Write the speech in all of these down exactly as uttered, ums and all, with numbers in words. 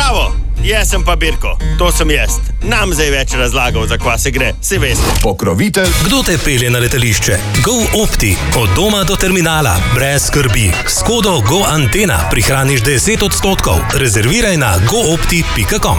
Zdravo, jaz sem pa Birko, to sem jaz. Nam zdaj več razlagal, za kva se gre, si veste. Pokrovitelj. Kdo te pelje na letališče? GoOpti. Od doma do terminala. Brez skrbi. S kodo GoAntena prihraniš deset odstotkov. Rezerviraj na goopti pika com.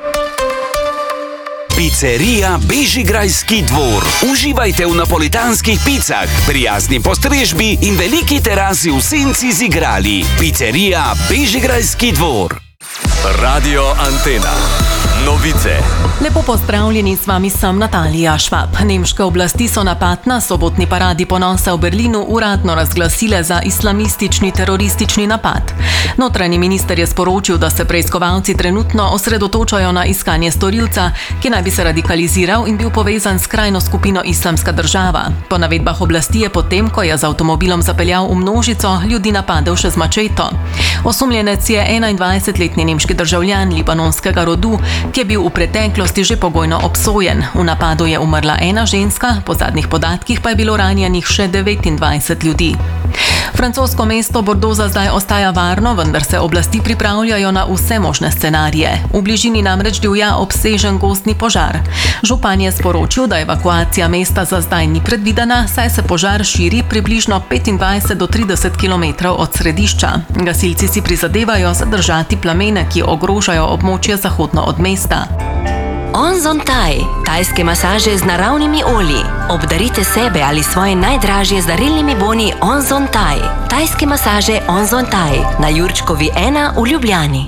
Pizzerija Bežigrajski dvor. Uživajte v napolitanskih picah, prijazni postrežbi in veliki terasi v senci z igrali. Pizzerija Bežigrajski dvor. Radio Antena. Novice. Lepo pozdravljeni, z vami sem Natalija Švab. Nemške oblasti so napad na sobotni paradi ponosa v Berlinu uradno razglasile za islamistični teroristični napad. Notranji minister je sporočil, da se preiskovalci trenutno osredotočajo na iskanje storilca, ki naj bi se radikaliziral in bil povezan s skrajno skupino Islamska država. Po navedbah oblasti je potem, ko je z avtomobilom zapeljal v množico, ljudi napadel še z mačeto. Osumljenec je enaindvajsetletni nemški državljan libanonskega rodu, ki je bil v preteklosti že pogojno obsojen. V napadu je umrla ena ženska, po zadnjih podatkih pa je bilo ranjenih še devetindvajset ljudi. Francosko mesto Bordeaux za zdaj ostaja varno, vendar se oblasti pripravljajo na vse možne scenarije. V bližini namreč divja obsežen gozdni požar. Župan je sporočil, da evakuacija mesta za zdaj ni predvidena, saj se požar širi približno petindvajset do trideset kilometrov od središča. Gasilci si prizadevajo zadržati plamene, ki ogrožajo območje zahodno od mesta. Onzon Thai, tajske masaže z naravnimi olji. Obdarite sebe ali svoje najdražje z darilnimi boni Onzon Thai. Tajske masaže Onzon Thai na Jurčkovi ena v Ljubljani.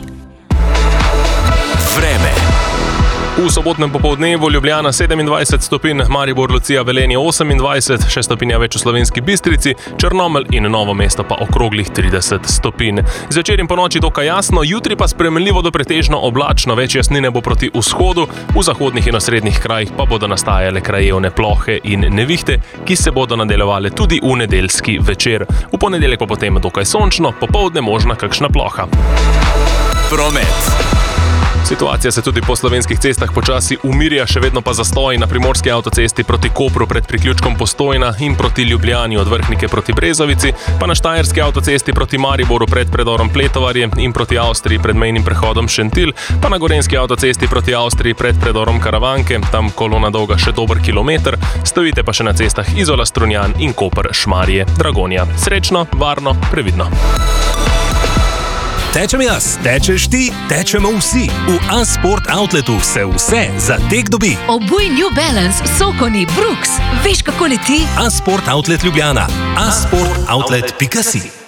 Vreme. V sobotnem popoldnevu Ljubljana sedemindvajset stopinj, Maribor, Lucija, Velenje osemindvajset, še stopinja več v Slovenski Bistrici, Črnomelj in Novo mesto pa okroglih trideset stopinj. Zvečer in ponoči dokaj jasno, jutri pa spremenljivo do pretežno oblačno, več jasnine bo proti vzhodu, v zahodnih in osrednjih krajih pa bodo nastajale krajevne plohe in nevihte, ki se bodo nadaljevale tudi v nedeljski večer. V ponedeljek pa potem dokaj sončno, popoldne možna kakšna ploha. Promet. Situacija se tudi po slovenskih cestah počasi umirja, še vedno pa zastoji na primorski avtocesti proti Kopru pred priključkom Postojna in proti Ljubljani od Vrhnike proti Brezovici, pa na štajerski avtocesti proti Mariboru pred predorom Pletovarje in proti Avstriji pred mejnim prehodom Šentilj, pa na gorenjski avtocesti proti Avstriji pred predorom Karavanke, tam kolona dolga še dober kilometer, stojite pa še na cestah Izola, Strunjan in Koper, Šmarje, Dragonja. Srečno, varno, previdno. Tečem jaz, tečeš ti, tečemo vsi. V A-Sport Outletu se vse za tek dobi. Obuj New Balance, Sokoni, Brooks. Veš, kako leti? A-Sport Outlet Ljubljana. a sport outlet pika si.